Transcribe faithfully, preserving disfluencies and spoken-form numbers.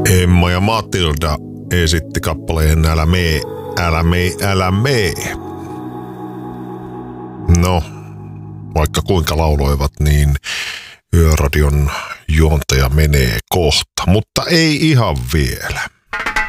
Emma ja Matilda esitti kappaleen Älä mee, älä mee, älä mee. No, vaikka kuinka lauloivat, niin Yöradion juontaja menee kohta, mutta ei ihan vielä.